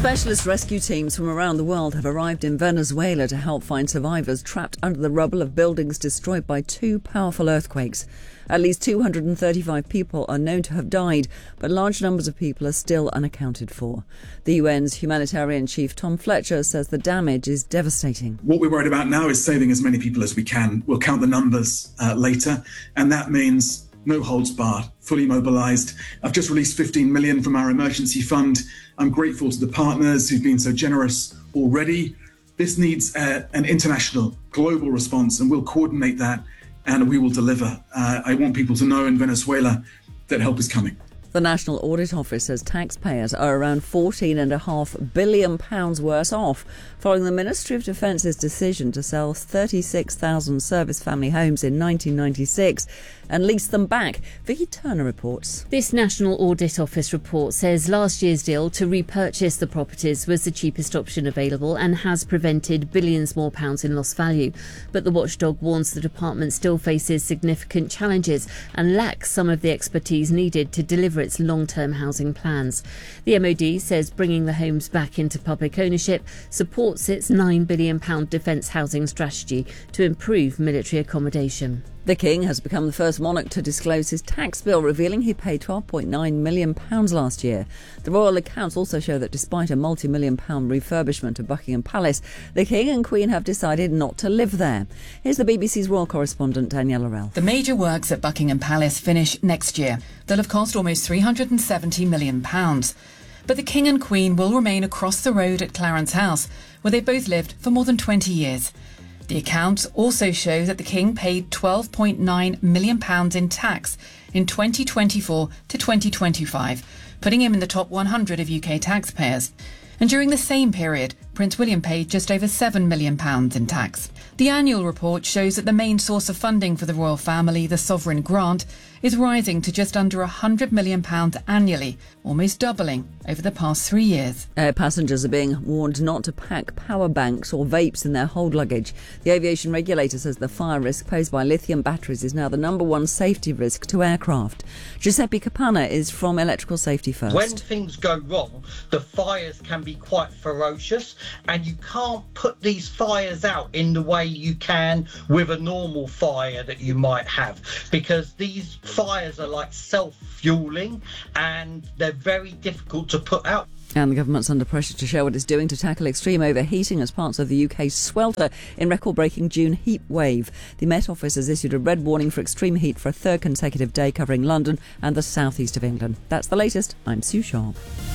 Specialist rescue teams from around the world have arrived in Venezuela to help find survivors trapped under the rubble of buildings destroyed by two powerful earthquakes. At least 235 people are known to have died, but large numbers of people are still unaccounted for. The UN's humanitarian chief, Tom Fletcher, says the damage is devastating. What we're worried about now is saving as many people as we can. We'll count the numbers later, and that means no holds barred, fully mobilised. I've just released 15 million from our emergency fund. I'm grateful to the partners who've been so generous already. This needs an international, global response, and we'll coordinate that and we will deliver. I want people to know in Venezuela that help is coming. The National Audit Office says taxpayers are around £14.5 billion worse off following the Ministry of Defence's decision to sell 36,000 service family homes in 1996 and lease them back. Vicky Turner reports. This National Audit Office report says last year's deal to repurchase the properties was the cheapest option available and has prevented billions more pounds in lost value. But the watchdog warns the department still faces significant challenges and lacks some of the expertise needed to deliver its long-term housing plans. The MOD says bringing the homes back into public ownership supports its £9 billion defence housing strategy to improve military accommodation. The King has become the first monarch to disclose his tax bill, revealing he paid £12.9 million last year. The royal accounts also show that despite a multi-million-pound refurbishment of Buckingham Palace, the King and Queen have decided not to live there. Here's the BBC's royal correspondent, Danielle Laurel. The major works at Buckingham Palace finish next year. They'll have cost almost £370 million. But the King and Queen will remain across the road at Clarence House, where they've both lived for more than 20 years. The accounts also show that the King paid £12.9 million in tax in 2024 to 2025, putting him in the top 100 of UK taxpayers. And during the same period, Prince William paid just over £7 million in tax. The annual report shows that the main source of funding for the royal family, the sovereign grant, is rising to just under £100 million annually, almost doubling over the past 3 years. Air passengers are being warned not to pack power banks or vapes in their hold luggage. The aviation regulator says the fire risk posed by lithium batteries is now the number one safety risk to aircraft. Giuseppe Capanna is from Electrical Safety First. When things go wrong, the fires can be quite ferocious, and you can't put these fires out in the way you can with a normal fire that you might have, because these fires are like self-fueling and they're very difficult to put out. And the government's under pressure to show what it's doing to tackle extreme overheating as parts of the UK swelter in record-breaking June heat wave. The Met Office has issued a red warning for extreme heat for a third consecutive day covering London and the southeast of England. That's the latest. I'm Sue Sharp.